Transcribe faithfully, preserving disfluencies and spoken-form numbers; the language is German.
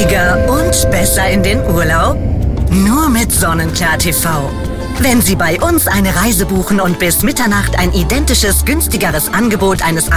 günstiger und besser in den Urlaub? Nur mit Sonnenklar T V. Wenn Sie bei uns eine Reise buchen und bis Mitternacht ein identisches, günstigeres Angebot eines